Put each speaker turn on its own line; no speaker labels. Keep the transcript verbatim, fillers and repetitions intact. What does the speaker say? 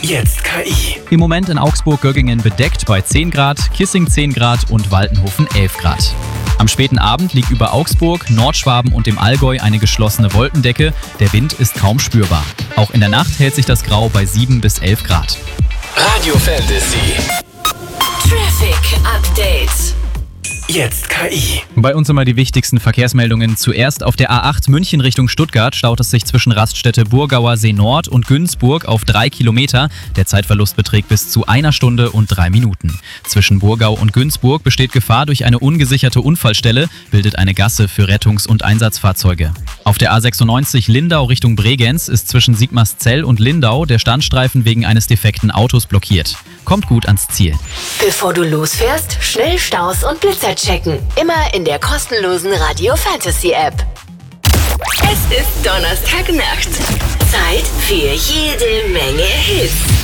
Jetzt K I.
Im Moment in Augsburg-Göggingen bedeckt bei zehn Grad, Kissing zehn Grad und Waltenhofen elf Grad. Am späten Abend liegt über Augsburg, Nordschwaben und dem Allgäu eine geschlossene Wolkendecke. Der Wind ist kaum spürbar. Auch in der Nacht hält sich das Grau bei sieben bis elf Grad.
Radio Fantasy.
Traffic Update.
Jetzt K I.
Bei uns immer die wichtigsten Verkehrsmeldungen. Zuerst auf der A acht München Richtung Stuttgart staut es sich zwischen Raststätte Burgauer See Nord und Günzburg auf drei Kilometer. Der Zeitverlust beträgt bis zu einer Stunde und drei Minuten. Zwischen Burgau und Günzburg besteht Gefahr durch eine ungesicherte Unfallstelle, bildet eine Gasse für Rettungs- und Einsatzfahrzeuge. Auf der A sechsundneunzig Lindau Richtung Bregenz ist zwischen Sigmarszell und Lindau der Standstreifen wegen eines defekten Autos blockiert. Kommt gut ans Ziel.
Bevor du losfährst, schnell Staus und Blitzer checken. Immer in der kostenlosen Radio Fantasy App. Es ist Donnerstagnacht. Zeit für jede Menge Hits.